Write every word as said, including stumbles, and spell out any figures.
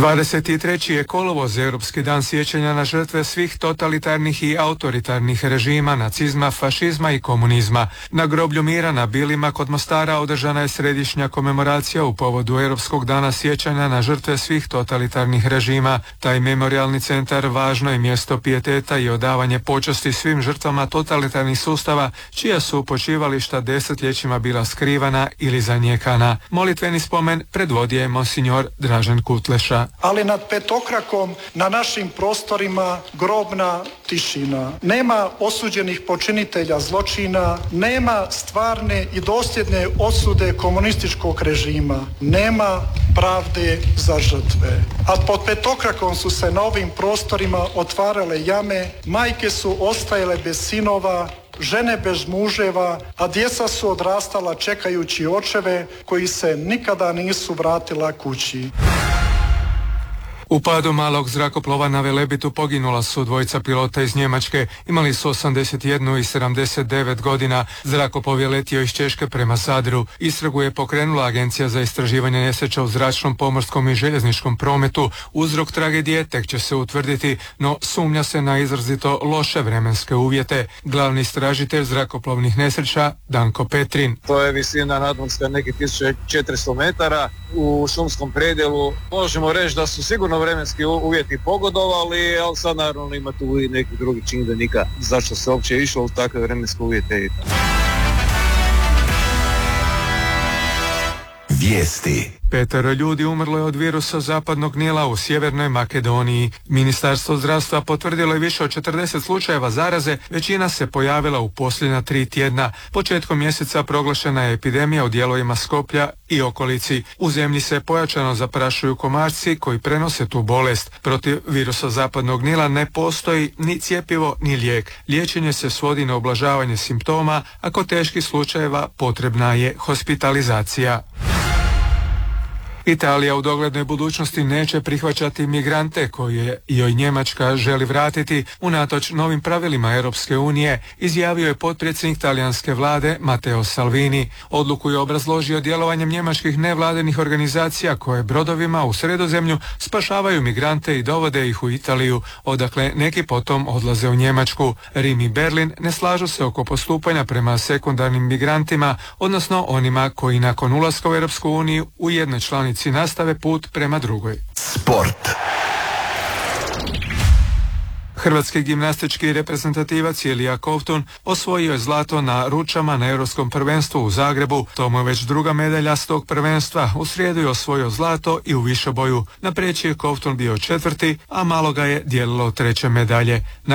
dvadeset treći je kolovoz, Europski dan sjećanja na žrtve svih totalitarnih i autoritarnih režima, nacizma, fašizma i komunizma. Na groblju mira na Bilima kod Mostara održana je središnja komemoracija u povodu Europskog dana sjećanja na žrtve svih totalitarnih režima. Taj memorijalni centar važno je mjesto pijeteta i odavanje počasti svim žrtvama totalitarnih sustava, čija su počivališta desetljećima bila skrivana ili zanijekana. Molitveni spomen predvodio je monsignor Dražen Kutleša. Ali nad petokrakom na našim prostorima grobna tišina. Nema osuđenih počinitelja zločina, nema stvarne i dosljedne osude komunističkog režima, nema pravde za žrtve. A pod petokrakom su se na ovim prostorima otvarale jame, majke su ostajale bez sinova, žene bez muževa, a djeca su odrastala čekajući očeve koji se nikada nisu vratila kući. U padu malog zrakoplova na Velebitu poginula su dvojica pilota iz Njemačke. Imali su osamdeset jedan i sedamdeset devet godina. Zrakoplov je letio iz Češke prema Zadru. Istragu je pokrenula Agencija za istraživanje nesreća u zračnom, pomorskom i željezničkom prometu. Uzrok tragedije tek će se utvrditi, no sumnja se na izrazito loše vremenske uvjete. Glavni istražitelj zrakoplovnih nesreća Danko Petrin. To je visina nadmorska nekih tisuću četiristo metara u šumskom predjelu. Možemo reći da su sigurno vremenski uvjeti pogodovali, ali sad naravno ima tu i neki drugi čimbenika zašto se uopće išlo u takve vremenske uvjete. Vijesti. Petero ljudi umrlo je od virusa zapadnog Nila u Sjevernoj Makedoniji. Ministarstvo zdravstva potvrdilo je više od četrdeset slučajeva zaraze, većina se pojavila u posljednja tri tjedna. Početkom mjeseca proglašena je epidemija u dijelovima Skoplja i okolici. U zemlji se pojačano zaprašuju komarci koji prenose tu bolest. Protiv virusa zapadnog Nila ne postoji ni cjepivo ni lijek. Liječenje se svodi na ublažavanje simptoma, a kod teških slučajeva potrebna je hospitalizacija. Italija u doglednoj budućnosti neće prihvaćati migrante koje joj Njemačka želi vratiti unatoč novim pravilima Europske unije, izjavio je potpredsjednik talijanske vlade Matteo Salvini. Odluku je obrazložio djelovanjem njemačkih nevladinih organizacija koje brodovima u Sredozemlju spašavaju migrante i dovode ih u Italiju, odakle neki potom odlaze u Njemačku. Rim i Berlin ne slažu se oko postupanja prema sekundarnim migrantima, odnosno onima koji nakon ulaska u Europsku uniju u jednoj članici nastave put prema drugoj. Sport. Hrvatski gimnastički reprezentativac Ilija Kovtun osvojio je zlato na ručama na Europskom prvenstvu u Zagrebu. To mu je već druga medalja s tog prvenstva. U srijedu je osvojio zlato i u višeboju. Na preći je Kovtun bio četvrti, a malo ga je dijelilo treće medalje.